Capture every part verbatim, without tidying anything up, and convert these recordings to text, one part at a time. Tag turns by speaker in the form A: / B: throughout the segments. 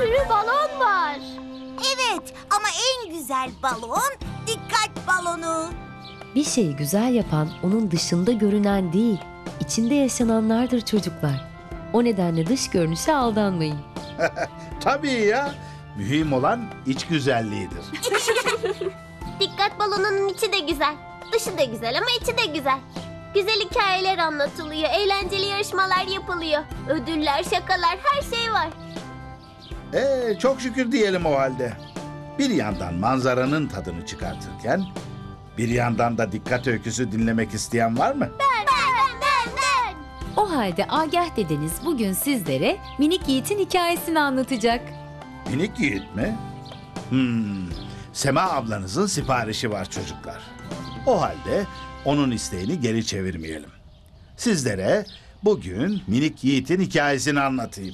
A: sürü balon var.
B: Evet ama en güzel balon dikkat balonu.
C: Bir şeyi güzel yapan onun dışında görünen değil, içinde yaşananlardır çocuklar. O nedenle dış görünüşe aldanmayın.
D: Tabii ya. Mühim olan iç güzelliğidir.
A: Dikkat balonunun içi de güzel. Dışı da güzel ama içi de güzel. Güzel hikayeler anlatılıyor, eğlenceli yarışmalar yapılıyor. Ödüller, şakalar, her şey var.
D: Ee, çok şükür diyelim o halde. Bir yandan manzaranın tadını çıkartırken, bir yandan da dikkat öyküsü dinlemek isteyen var mı?
A: Ben, ben, ben, ben.
C: O halde Agah dedeniz bugün sizlere Minik Yiğit'in hikayesini anlatacak.
D: Minik Yiğit mi? Hmm, Sema ablanızın siparişi var çocuklar. O halde onun isteğini geri çevirmeyelim. Sizlere bugün Minik Yiğit'in hikayesini anlatayım.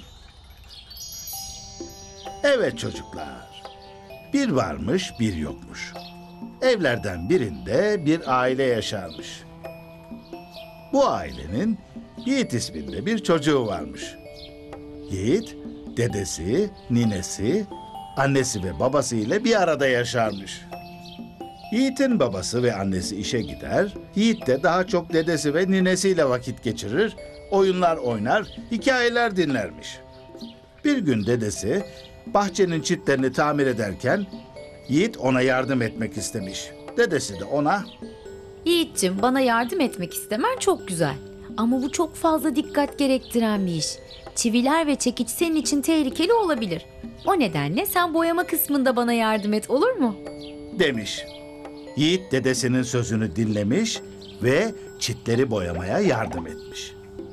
D: Evet çocuklar, bir varmış bir yokmuş. Evlerden birinde bir aile yaşarmış. Bu ailenin Yiğit isminde bir çocuğu varmış. Yiğit, dedesi, ninesi, annesi ve babası ile bir arada yaşarmış. Yiğit'in babası ve annesi işe gider, Yiğit de daha çok dedesi ve ninesiyle vakit geçirir, oyunlar oynar, hikayeler dinlermiş. Bir gün dedesi bahçenin çitlerini tamir ederken Yiğit ona yardım etmek istemiş. Dedesi de ona
C: Yiğit'cim, bana yardım etmek istemen çok güzel. Ama bu çok fazla dikkat gerektiren bir iş. Çiviler ve çekiç senin için tehlikeli olabilir. O nedenle sen boyama kısmında bana yardım et, olur mu?
D: demiş. Yiğit dedesinin sözünü dinlemiş ve çitleri boyamaya yardım etmiş.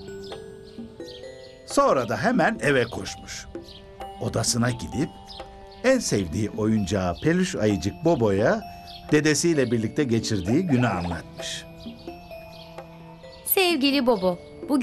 D: Sonra da hemen eve koşmuş. Odasına gidip en sevdiği oyuncağı peluş ayıcık Bobo'ya dedesiyle birlikte geçirdiği günü anlatmış.
C: Sevgili Bobo,